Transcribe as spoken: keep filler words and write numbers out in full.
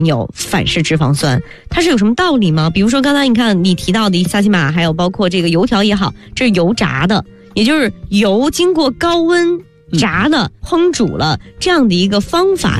有反式脂肪酸，它是有什么道理吗？比如说刚才你看你提到的萨琪玛，还有包括这个油条也好，这是油炸的，也就是油经过高温炸的、烹煮了这样的一个方法，